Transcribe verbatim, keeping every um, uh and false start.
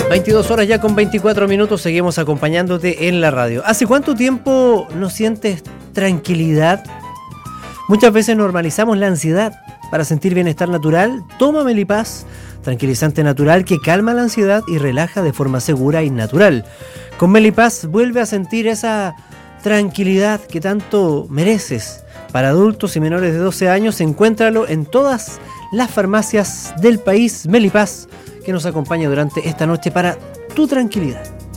veintidós horas ya con veinticuatro minutos, seguimos acompañándote en la radio. ¿Hace cuánto tiempo no sientes tranquilidad? Muchas veces normalizamos la ansiedad. Para sentir bienestar natural, toma Melipaz, tranquilizante natural que calma la ansiedad y relaja de forma segura y natural. Con Melipaz vuelve a sentir esa tranquilidad que tanto mereces. Para adultos y menores de doce años, encuéntralo en todas las farmacias del país. Melipaz, que nos acompaña durante esta noche para tu tranquilidad.